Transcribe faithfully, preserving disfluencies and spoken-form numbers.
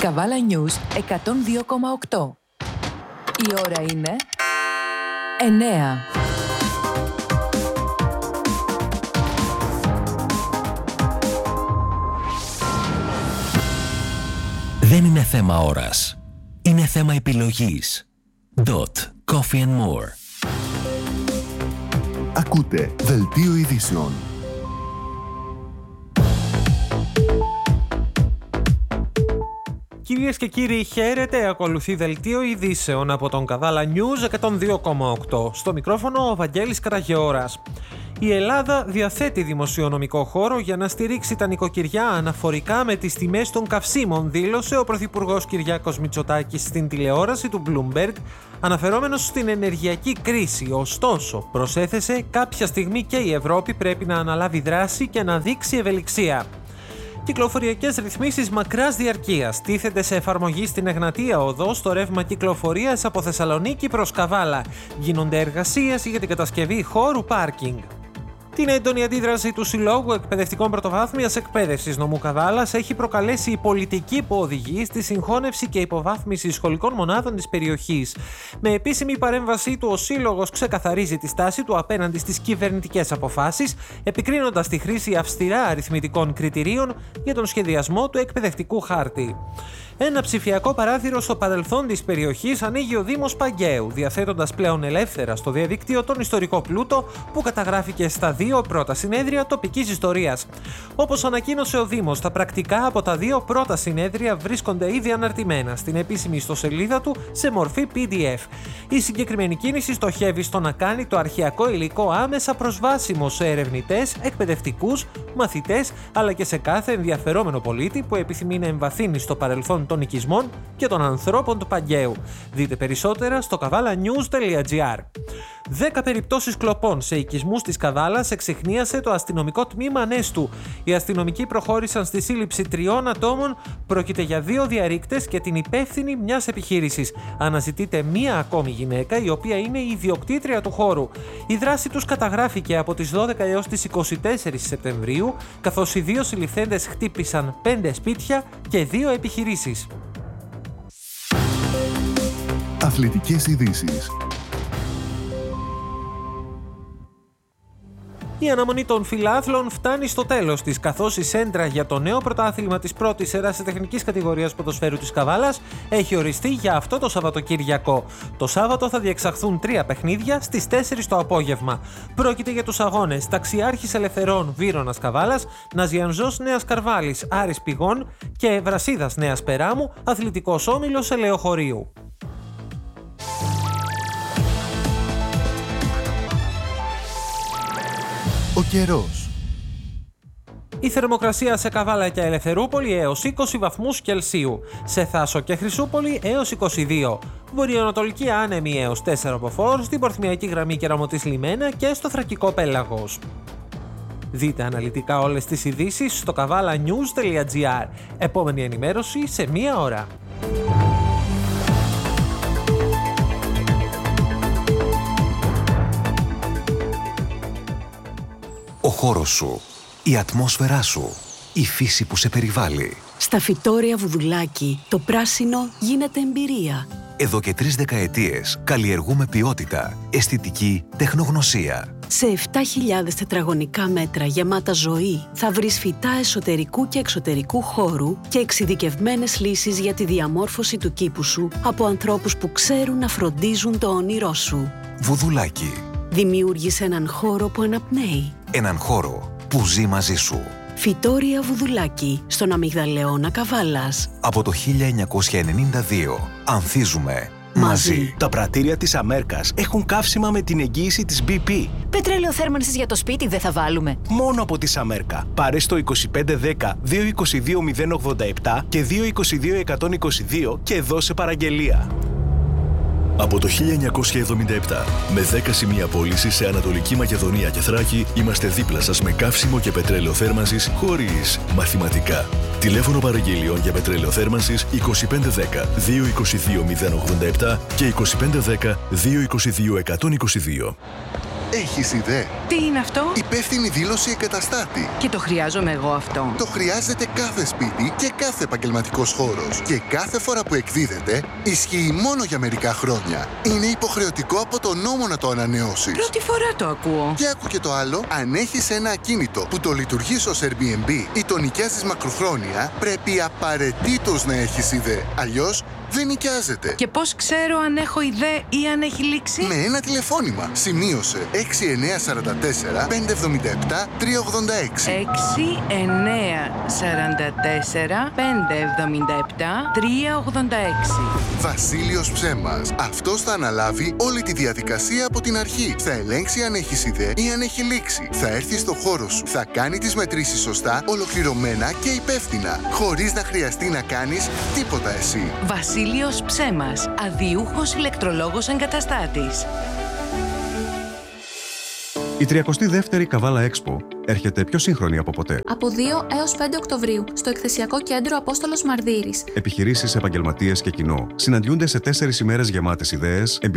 Καβάλα News εκατόν δύο κόμμα οκτώ. Η ώρα είναι εννέα. Δεν είναι θέμα ώρας. Είναι θέμα επιλογής. Dot. Coffee and more. Ακούτε Δελτίο Ειδήσεων. Κυρίες και κύριοι, χαίρετε. Ακολουθεί Δελτίο Ειδήσεων από τον Καβάλα News εκατόν δύο κόμμα οκτώ. Στο μικρόφωνο ο Βαγγέλης Καραγεώρας. Η Ελλάδα διαθέτει δημοσιονομικό χώρο για να στηρίξει τα νοικοκυριά αναφορικά με τις τιμές των καυσίμων, δήλωσε ο Πρωθυπουργός Κυριάκος Μητσοτάκης στην τηλεόραση του Bloomberg, αναφερόμενος στην ενεργειακή κρίση. Ωστόσο, προσέθεσε, κάποια στιγμή και η Ευρώπη πρέπει να αναλάβει δράση και να δείξει ευελιξία. Κυκλοφοριακές ρυθμίσεις μακράς διαρκείας τίθεται σε εφαρμογή στην Εγνατία Οδό στο ρεύμα κυκλοφορίας από Θεσσαλονίκη προς Καβάλα. Γίνονται εργασίες για την κατασκευή χώρου πάρκινγκ. Την έντονη αντίδραση του Συλλόγου Εκπαιδευτικών Πρωτοβάθμιας Εκπαίδευσης Νομού Καβάλας έχει προκαλέσει η πολιτική που οδηγεί στη συγχώνευση και υποβάθμιση σχολικών μονάδων της περιοχής. Με επίσημη παρέμβασή του, ο Σύλλογος ξεκαθαρίζει τη στάση του απέναντι στις κυβερνητικές αποφάσεις, επικρίνοντας τη χρήση αυστηρά αριθμητικών κριτηρίων για τον σχεδιασμό του εκπαιδευτικού χάρτη. Ένα ψηφιακό παράθυρο στο παρελθόν της περιοχής ανοίγει ο Δήμος Παγκαίου, διαθέτοντας πλέον ελεύθερα στο διαδίκτυο τον ιστορικό πλούτο που καταγράφηκε στα δύο πρώτα συνέδρια τοπικής ιστορίας. Όπως ανακοίνωσε ο Δήμος, τα πρακτικά από τα δύο πρώτα συνέδρια βρίσκονται ήδη αναρτημένα στην επίσημη ιστοσελίδα του σε μορφή πι ντι εφ. Η συγκεκριμένη κίνηση στοχεύει στο να κάνει το αρχαιακό υλικό άμεσα προσβάσιμο σε ερευνητές, εκπαιδευτικούς, μαθητές αλλά και σε κάθε ενδιαφερόμενο πολίτη που επιθυμεί να εμβαθύνει στο παρελθόν των οικισμών και των ανθρώπων του Παγκαίου. Δείτε περισσότερα στο καβάλα νιους τελεία τζι άρ. Δέκα περιπτώσεις κλοπών σε οικισμούς της Καβάλας εξιχνίασε το αστυνομικό τμήμα Ανέστου. Οι αστυνομικοί προχώρησαν στη σύλληψη τριών ατόμων. Πρόκειται για δύο διαρρήκτες και την υπεύθυνη μιας επιχείρησης. Αναζητείται μία ακόμη γυναίκα, η οποία είναι η ιδιοκτήτρια του χώρου. Η δράση τους καταγράφηκε από τις δώδεκα έως τις είκοσι τέσσερις Σεπτεμβρίου, καθώς οι δύο συλληφθέντες χτύπησαν πέντε σπίτια και δύο επιχειρήσεις. Αθλητικές ειδήσεις. Η αναμονή των φιλάθλων φτάνει στο τέλος της, καθώς η σέντρα για το νέο πρωτάθλημα της πρώτης ερασιτεχνικής κατηγορίας ποδοσφαίρου της Καβάλας έχει οριστεί για αυτό το Σαββατοκύριακο. Το Σάββατο θα διεξαχθούν τρία παιχνίδια στις τέσσερις το απόγευμα. Πρόκειται για τους αγώνες Ταξιάρχης Ελευθερών Βύρωνας Καβάλας, Ναζιανζός Νέας Καρβάλης Άρης Πηγών και Βρασίδας Νέας Περάμου Αθλητικός Όμιλος Ελαιοχωρίου. Ο καιρός. Η θερμοκρασία σε Καβάλα και Ελευθερούπολη έως είκοσι βαθμούς Κελσίου. Σε Θάσο και Χρυσούπολη έως είκοσι δύο. Βορειοανατολική άνεμη έως τέσσερα μποφόρ, στην Πορθμιακή Γραμμή Κεραμωτής Λιμένα και στο Θρακικό Πέλαγος. Δείτε αναλυτικά όλες τις ειδήσεις στο καβάλα νιους τελεία τζι άρ. Επόμενη ενημέρωση σε μία ώρα. Ο χώρος σου, η ατμόσφαιρά σου, η φύση που σε περιβάλλει. Στα φυτόρια Βουδουλάκη το πράσινο γίνεται εμπειρία. Εδώ και τρεις δεκαετίες καλλιεργούμε ποιότητα, αισθητική, τεχνογνωσία. Σε επτά χιλιάδες τετραγωνικά μέτρα γεμάτα ζωή θα βρεις φυτά εσωτερικού και εξωτερικού χώρου και εξειδικευμένες λύσεις για τη διαμόρφωση του κήπου σου από ανθρώπους που ξέρουν να φροντίζουν το όνειρό σου. Βουδουλάκη. Δημιούργησε έναν χώρο που αναπνέει. Έναν χώρο που ζει μαζί σου. Φυτόρια Βουδουλάκη, στον Αμυγδαλεώνα Καβάλας. Από το χίλια εννιακόσια ενενήντα δύο ανθίζουμε μαζί. μαζί. Τα πρατήρια της Αμέρκας έχουν καύσιμα με την εγγύηση της μπι πι. Πετρέλαιο θέρμανσης για το σπίτι δεν θα βάλουμε. Μόνο από της Αμέρκα. Πάρε στο είκοσι πέντε δέκα δύο είκοσι δύο μηδέν ογδόντα επτά και δύο είκοσι δύο εκατόν είκοσι δύο και δώσε παραγγελία. Από το χίλια εννιακόσια εβδομήντα επτά, με δέκα σημεία πώλησης σε Ανατολική Μακεδονία και Θράκη, είμαστε δίπλα σας με καύσιμο και πετρέλαιο θέρμανσης χωρίς μαθηματικά. Τηλέφωνο παραγγελιών για πετρέλαιο θέρμανσης είκοσι πέντε δέκα δύο είκοσι δύο μηδέν ογδόντα επτά και είκοσι πέντε δέκα δύο είκοσι δύο εκατόν είκοσι δύο. Έχεις ιδέα? Τι είναι αυτό? Υπεύθυνη δήλωση εγκαταστάτη. Και το χρειάζομαι εγώ αυτό. Το χρειάζεται κάθε σπίτι και κάθε επαγγελματικός χώρος. Και κάθε φορά που εκδίδεται, ισχύει μόνο για μερικά χρόνια. Είναι υποχρεωτικό από τον νόμο να το ανανεώσεις. Πρώτη φορά το ακούω. Και άκου και το άλλο, αν έχεις ένα ακίνητο που το λειτουργείς ως Airbnb ή το νοικιάζεις μακροχρόνια, πρέπει απαραίτητος να έχεις ιδέα. Αλλιώς δεν νοικιάζεται. Και πώς ξέρω αν έχω ιδέα ή αν έχει λήξει? Με ένα τηλεφώνημα. Σημείωσε έξι εννιά τέσσερα τέσσερα πέντε εβδομήντα επτά τρία ογδόντα έξι. έξι εννιά τέσσερα τέσσερα πέντε εβδομήντα επτά τρία ογδόντα έξι. Βασίλειος Ψέμας. Αυτός θα αναλάβει όλη τη διαδικασία από την αρχή. Θα ελέγξει αν έχεις ιδέα ή αν έχει λήξει. Θα έρθει στο χώρο σου. Θα κάνει τις μετρήσεις σωστά, ολοκληρωμένα και υπεύθυνα. Χωρίς να χρειαστεί να κάνεις τίποτα εσύ. Βασίλειος Ψέμας, αδιούχος ηλεκτρολόγος εγκαταστάτης. Η τριακοστή δεύτερη Καβάλα Expo έρχεται πιο σύγχρονη από ποτέ. Από δύο έως πέντε Οκτωβρίου, στο εκθεσιακό κέντρο Απόστολος Μαρδύρης. Επιχειρήσεις, επαγγελματίες και κοινό συναντιούνται σε τέσσερις ημέρες γεμάτες ιδέες,